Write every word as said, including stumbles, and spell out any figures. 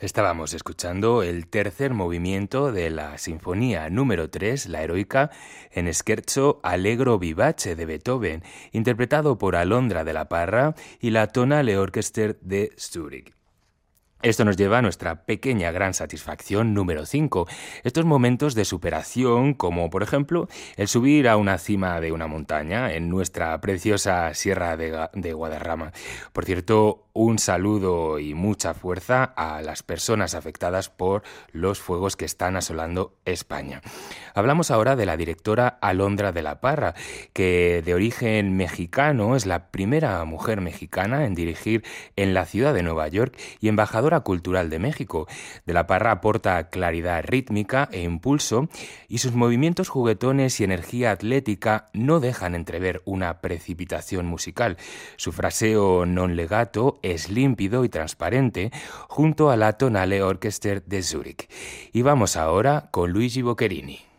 Estábamos escuchando el tercer movimiento de la Sinfonía número tres, la heroica, en Scherzo Allegro Vivace de Beethoven, interpretado por Alondra de la Parra y la Tonale Orchester de Zúrich. Esto nos lleva a nuestra pequeña gran satisfacción número cinco, estos momentos de superación como por ejemplo el subir a una cima de una montaña en nuestra preciosa Sierra de, de Guadarrama. Por cierto, un saludo y mucha fuerza a las personas afectadas por los fuegos que están asolando España. Hablamos ahora de la directora Alondra de la Parra, que de origen mexicano es la primera mujer mexicana en dirigir en la ciudad de Nueva York y embajadora cultural de México. De la Parra aporta claridad rítmica e impulso y sus movimientos juguetones y energía atlética no dejan entrever una precipitación musical. Su fraseo non legato es límpido y transparente junto a la Tonale Orchester de Zúrich. Y vamos ahora con Luigi Boccherini.